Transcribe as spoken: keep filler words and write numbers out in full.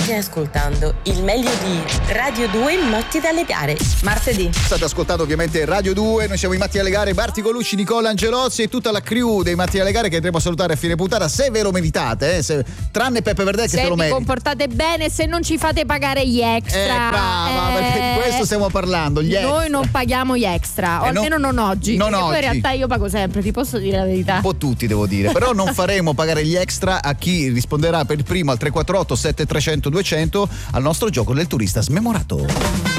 State ascoltando il meglio di Radio due Matti dalle Gare. Martedì. State ascoltando ovviamente Radio due, noi siamo i Matti alle Gare, Marti Colucci, Nicola Angelozzi e tutta la crew dei Matti alle Gare che andremo a salutare a fine puntata, se ve lo meritate, eh, se, tranne Peppe Verdè che se se lo vi merita. comportate bene, se non ci fate pagare gli extra. Eh, brava, eh, perché di questo stiamo parlando. Gli noi extra. non paghiamo gli extra, o Eh, almeno non, non oggi. Non perché oggi. poi in realtà io pago sempre, ti posso dire la verità. Un po' tutti devo dire, però non faremo pagare gli extra a chi risponderà per il primo al tre quattro otto sette tre zero zero due zero zero al nostro gioco del turista smemorato.